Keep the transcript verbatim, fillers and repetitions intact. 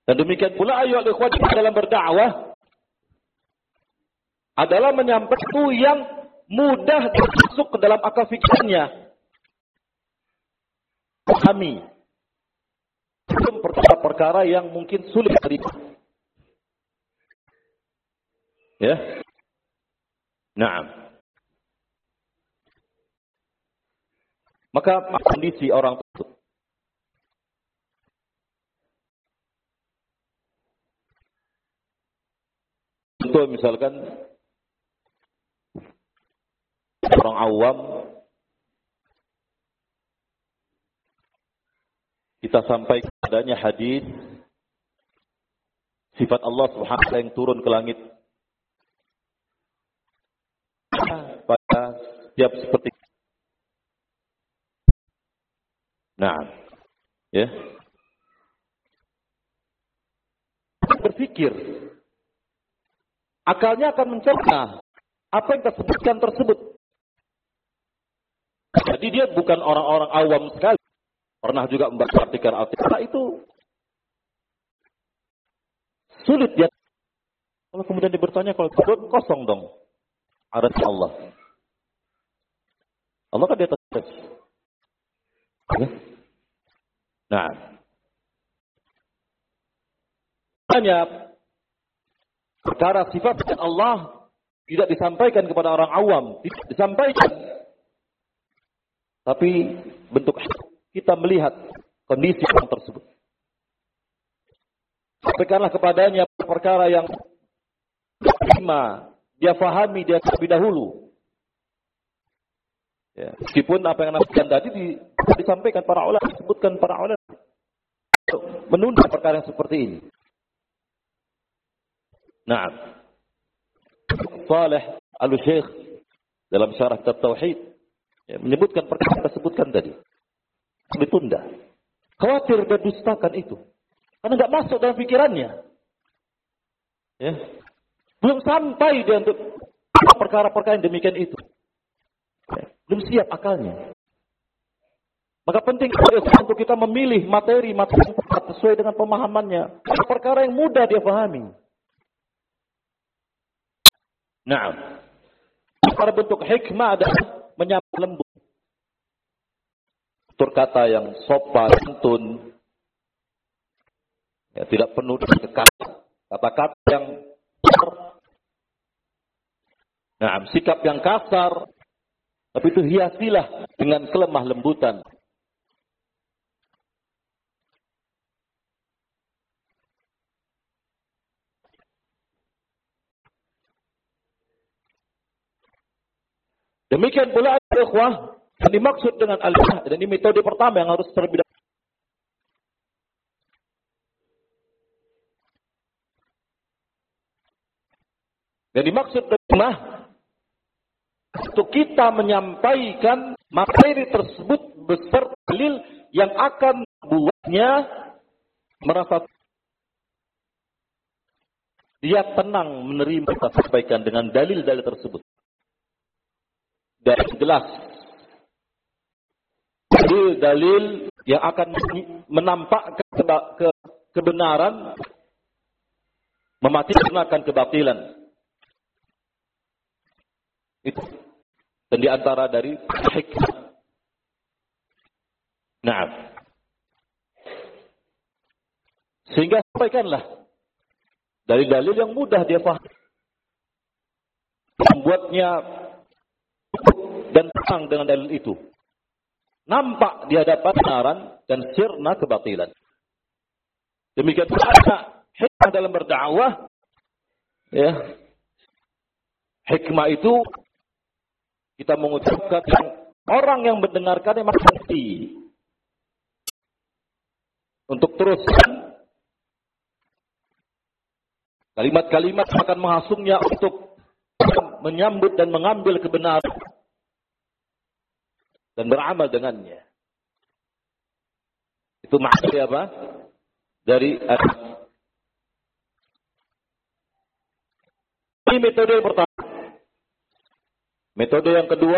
Dan demikian pula ayo ikhwan dalam berdakwah adalah menyampaikan itu yang mudah masuk ke dalam akal fikirannya. Pahami. Belum perkara-perkara yang mungkin sulit diterima. Ya. Naam. Maka kondisi orang tersebut. Contoh misalkan orang awam kita sampaikan adanya hadis sifat Allah Subhanahu wa taala yang turun ke langit pada setiap seperti. Nah, ya. Berpikir akalnya akan mencerna apa yang kita sebutkan tersebut. Jadi dia bukan orang-orang awam sekali. Pernah juga membaca artikel-artikel itu sulit dia. Kalau kemudian dia bertanya, kalau tersebut kosong dong. Aras Allah. Allah kan di atas. Ya. Nah. Hanya perkara sifat Allah tidak disampaikan kepada orang awam, tidak disampaikan. Tapi bentuk kita melihat kondisi orang tersebut. Sampaikanlah kepadanya perkara yang terima, dia fahami, dia terlebih dahulu. Ya, meskipun apa yang nampakkan tadi di, disampaikan para ulama, disebutkan para ulama menunda perkara yang seperti ini. Nah, Saleh Al-Syekh dalam syarah kitab Tauhid ya, menyebutkan perkara yang kita sebutkan tadi. Ditunda. Khawatir dia dustakan itu. Karena enggak masuk dalam pikirannya. Ya. Belum sampai dia untuk perkara-perkara yang demikian itu. Ya. Belum siap akalnya. Maka penting untuk kita memilih materi-materi yang tepat sesuai dengan pemahamannya. Perkara yang mudah dia pahami. Nah, pada bentuk hikmah adalah menyapa lembut. Tutur kata yang sopan, santun, ya, tidak penuh dengan kekerasan, kata-kata yang kasar, nah, sikap yang kasar, tapi itu hiasilah dengan kelemah lembutan. Demikian pula ikhwah yang dimaksud dengan al-hikmah, dan ini metode pertama yang harus terlebih dahulu. Yang dimaksud dengan hikmah untuk kita menyampaikan materi tersebut beserta dalil yang akan membuatnya merasa dia tenang menerima kita sampaikan dengan dalil-dalil tersebut. Dan jelas dalil-dalil yang akan menampakkan ke kebenaran, mematikan kebatilan. Itu. Dan di antara dari hikmah. Nah. Sehingga sampaikanlah dalil-dalil yang mudah dia faham. Membuatnya dan tenang dengan dalil itu. Nampak di hadapan kebenaran dan sirna kebatilan. Demikian pula hikmah dalam berdakwah. Ya. Hikmah itu kita mengucapkan orang yang mendengarkannya mengerti. Untuk teruskan kalimat-kalimat akan menghasungnya untuk menyambut dan mengambil kebenaran dan beramal dengannya. Itu maksudnya apa? Dari ini metode yang pertama. Metode yang kedua